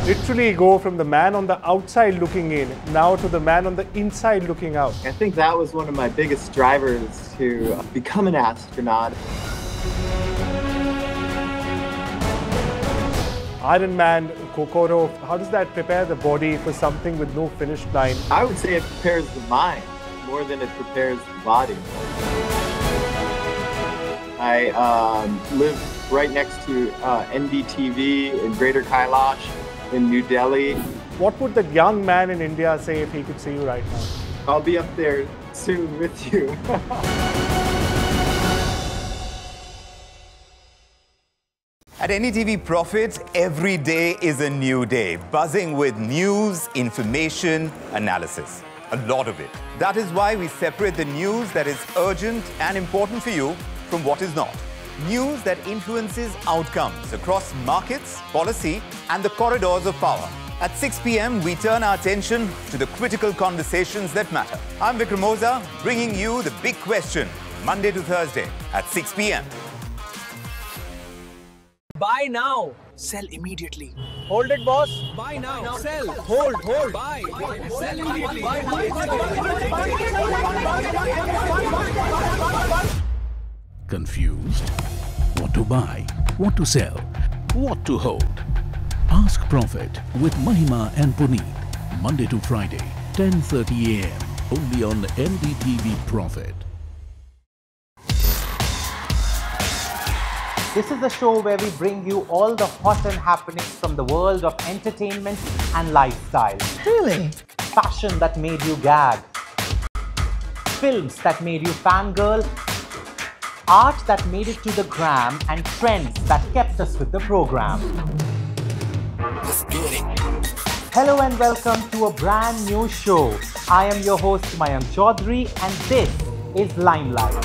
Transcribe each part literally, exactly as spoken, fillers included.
literally go from the man on the outside looking in now to the man on the inside looking out. I think that was one of my biggest drivers to become an astronaut. Ironman, Kokoro, how does that prepare the body for something with no finish line? I would say it prepares the mind more than it prepares the body. I um, live right next to uh, N D T V in Greater Kailash in New Delhi. What would the young man in India say if he could see you right now? I'll be up there soon with you. At N D T V Profit, every day is a new day, buzzing with news, information, analysis. A lot of it. That is why we separate the news that is urgent and important for you from what is not. News that influences outcomes across markets, policy, and the corridors of power. At six p m, we turn our attention to the critical conversations that matter. I'm Vikram Oza, bringing you the big question, Monday to Thursday at six p m Buy now, sell immediately. Hold it, boss. Buy now, Buy now. Sell. Hold, hold. Buy. Buy. Sell immediately. Buy, buy, buy. Confused? What to buy? What to sell? What to hold? Ask Profit with Mahima and Puneet. Monday to Friday, ten thirty a m Only on N D T V Profit. This is the show where we bring you all the hot and happenings from the world of entertainment and lifestyle. Really? Fashion that made you gag. Films that made you fangirl. Art that made it to the gram, and trends that kept us with the program. Let's get it. Hello and welcome to a brand new show. I am your host Mayank Chaudhary and this is Limelight.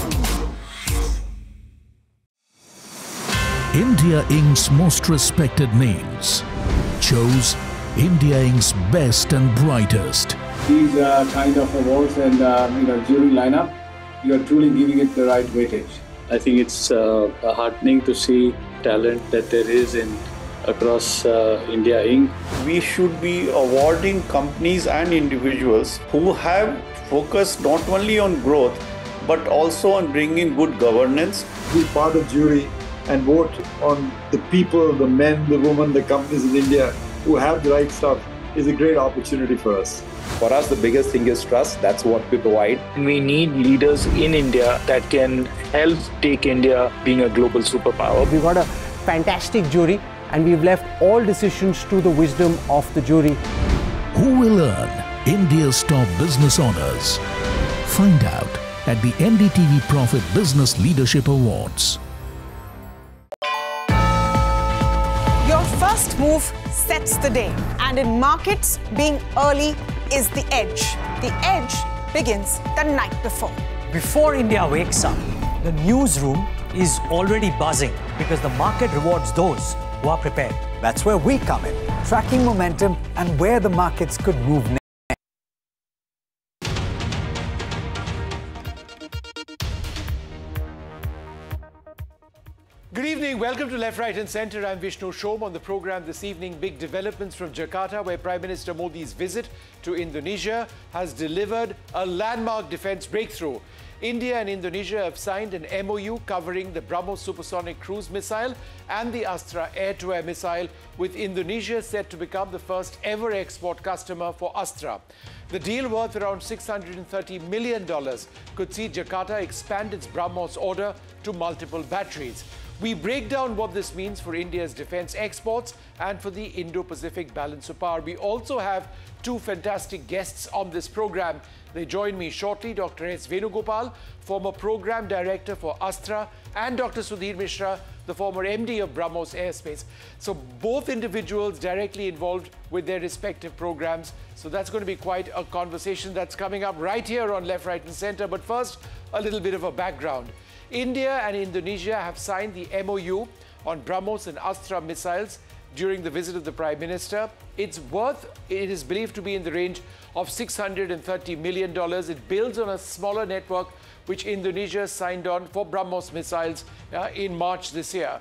India Incorporated's most respected names chose India Incorporated's best and brightest. These uh, kind of awards and uh, you know jury lineup, you are truly giving it the right weightage. I think it's uh, heartening to see talent that there is in across uh, India Incorporated. We should be awarding companies and individuals who have focused not only on growth but also on bringing good governance. Be part of jury and vote on the people, the men, the women, the companies in India who have the right stuff is a great opportunity for us. For us, the biggest thing is trust. That's what we provide. We need leaders in India that can help take India being a global superpower. We've got a fantastic jury and we've left all decisions to the wisdom of the jury. Who will earn India's top business honors? Find out at the N D T V Profit Business Leadership Awards. Your first move sets the day, and in markets, being early is the edge. The edge begins the night before. Before India wakes up, the newsroom is already buzzing because the market rewards those who are prepared. That's where we come in, tracking momentum and where the markets could move next. Good evening. Welcome to Left, Right and Centre. I'm Vishnu Shom. On the programme this evening, big developments from Jakarta, where Prime Minister Modi's visit to Indonesia has delivered a landmark defence breakthrough. India and Indonesia have signed an M O U covering the BrahMos supersonic cruise missile and the Astra air-to-air missile, with Indonesia set to become the first ever export customer for Astra. The deal, worth around six hundred thirty million dollars, could see Jakarta expand its BrahMos order to multiple batteries. We break down what this means for India's defence exports and for the Indo-Pacific balance of power. We also have two fantastic guests on this program. They join me shortly, Doctor S. Venugopal, former Program Director for Astra, and Doctor Sudhir Mishra, the former M D of BrahMos Aerospace. So both individuals directly involved with their respective programs. So that's going to be quite a conversation that's coming up right here on Left, Right and Centre. But first, a little bit of a background. India and Indonesia have signed the M O U on BrahMos and Astra missiles during the visit of the Prime Minister. It's worth, it is believed to be in the range of six hundred thirty million dollars. It builds on a smaller network which Indonesia signed on for BrahMos missiles uh, in March this year.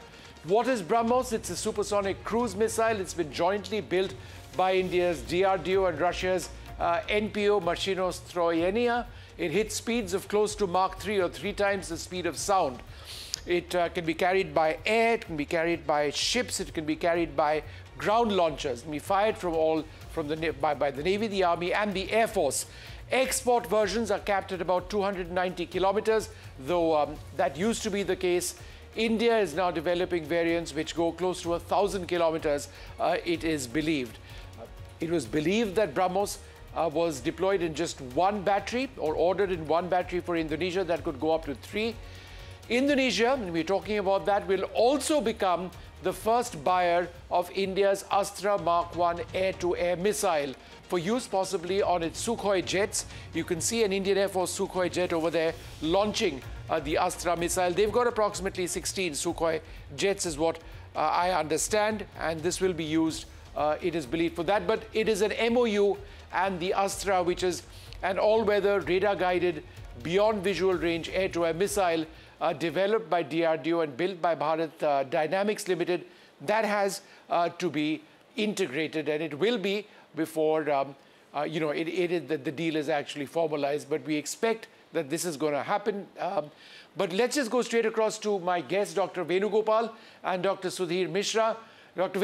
What is BrahMos? It's a supersonic cruise missile. It's been jointly built by India's D R D O and Russia's uh, N P O Mashinostroyenia. It hits speeds of close to Mach three or three times the speed of sound. It uh, can be carried by air, it can be carried by ships, it can be carried by ground launchers, it can be fired from all from the by, by the Navy, the Army and the Air Force. Export versions are capped at about two hundred ninety kilometers, though um, that used to be the case. India is now developing variants which go close to a thousand kilometers, uh, it is believed. Uh, it was believed that BrahMos uh, was deployed in just one battery or ordered in one battery for Indonesia that could go up to three. Indonesia, and we're talking about that, will also become the first buyer of India's Astra Mark one air-to-air missile for use possibly on its Sukhoi jets. You can see an Indian Air Force Sukhoi jet over there launching uh, the Astra missile. They've got approximately sixteen Sukhoi jets is what uh, I understand, and this will be used, uh, it is believed, for that. But it is an M O U, and the Astra, which is an all-weather radar-guided beyond visual range air-to-air missile uh, developed by D R D O and built by Bharat uh, Dynamics Limited, that has uh, to be integrated, and it will be before um, uh, you know it, it is that the deal is actually formalized. But we expect that this is going to happen. Um, but let's just go straight across to my guests, Doctor Venugopal and Doctor Sudhir Mishra. Doctor